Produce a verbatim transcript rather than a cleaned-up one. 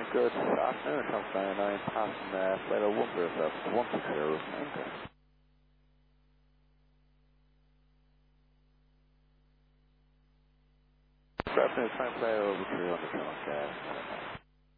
Good afternoon, Transplant nine, passing uh, flight oh one for yourself, one six zero nine. Good afternoon, trying to fly over three hundred, uh,